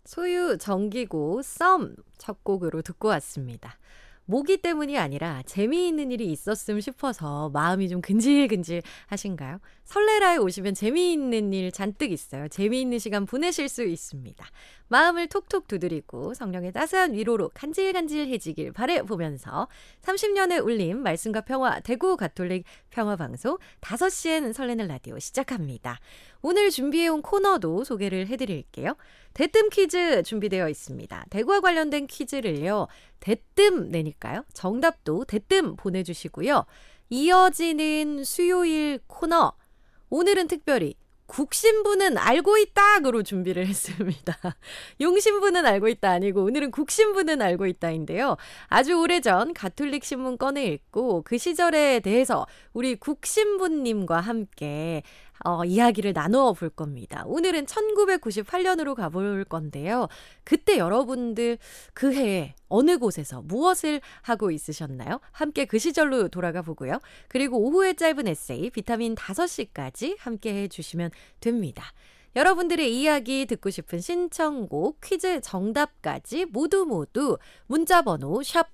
소유 정기고 썸 첫 곡으로 듣고 왔습니다. 모기 때문이 아니라 재미있는 일이 있었음 싶어서 마음이 좀 근질근질 하신가요? 설레라에 오시면 재미있는 일 잔뜩 있어요. 재미있는 시간 보내실 수 있습니다. 마음을 톡톡 두드리고 성령의 따스한 위로로 간질간질해지길 바라보면서 30년의 울림 말씀과 평화 대구 가톨릭 평화방송 5시엔 설레는 라디오 시작합니다. 오늘 준비해온 코너도 소개를 해드릴게요. 대뜸 퀴즈 준비되어 있습니다. 대구와 관련된 퀴즈를요. 대뜸 내니까요. 정답도 대뜸 보내주시고요. 이어지는 수요일 코너. 오늘은 특별히 국신부는 알고 있다로 준비를 했습니다. 용신부는 알고 있다 아니고 오늘은 국신부는 알고 있다인데요. 아주 오래전 가톨릭 신문 꺼내 읽고 그 시절에 대해서 우리 국신부님과 함께 이야기를 나누어 볼 겁니다. 오늘은 1998년으로 가볼 건데요. 그때 여러분들 그 해에 어느 곳에서 무엇을 하고 있으셨나요? 함께 그 시절로 돌아가 보고요. 그리고 오후의 짧은 에세이 비타민 5시까지 함께 해주시면 됩니다. 여러분들의 이야기 듣고 싶은 신청곡, 퀴즈 정답까지 모두 문자번호 샵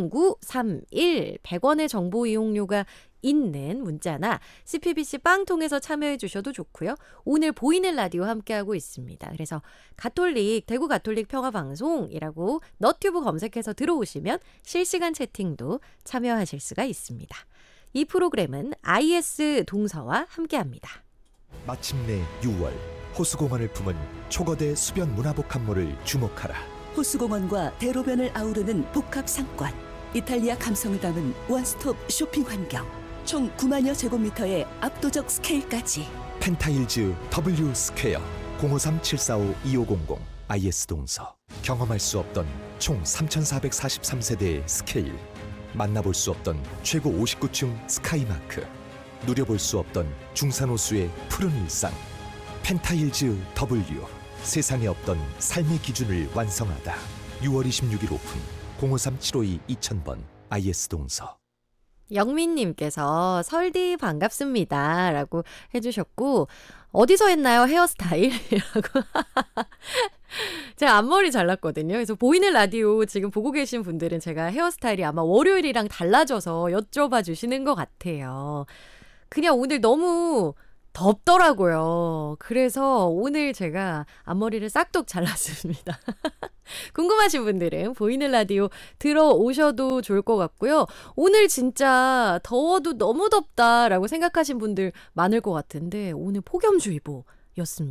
0931 100원의 정보 이용료가 있는 문자나 CPBC 빵 통해서 참여해 주셔도 좋고요. 오늘 보이는 라디오 함께하고 있습니다. 그래서 가톨릭, 대구 가톨릭 평화방송이라고 너튜브 검색해서 들어오시면 실시간 채팅도 참여하실 수가 있습니다. 이 프로그램은 IS 동서와 함께합니다. 마침내 6월 호수공원을 품은 초거대 수변 문화복합물을 주목하라. 호수공원과 대로변을 아우르는 복합 상권, 이탈리아 감성을 담은 원스톱 쇼핑 환경, 총 9만여 제곱미터의 압도적 스케일까지. 펜타일즈 W 스퀘어 053-745-2500 IS 동서. 경험할 수 없던 총 3,443세대의 스케일, 만나볼 수 없던 최고 59층 스카이마크, 누려볼 수 없던 중산호수의 푸른 일상. 펜타일즈 W, 세상에 없던 삶의 기준을 완성하다. 6월 26일 오픈 053-752-2000번 IS 동서. 영민님께서 설디 반갑습니다 라고 해주셨고, 어디서 했나요 헤어스타일이라고. 제가 앞머리 잘랐거든요. 그래서 보이는 라디오 지금 보고 계신 분들은 제가 헤어스타일이 아마 월요일이랑 달라져서 여쭤봐 주시는 것 같아요. 그냥 오늘 너무 덥더라고요. 그래서 오늘 제가 앞머리를 싹둑 잘랐습니다. 궁금하신 분들은 보이는 라디오 들어오셔도 좋을 것 같고요. 오늘 진짜 더워도 너무 덥다라고 생각하신 분들 많을 것 같은데 오늘 폭염주의보였습니다.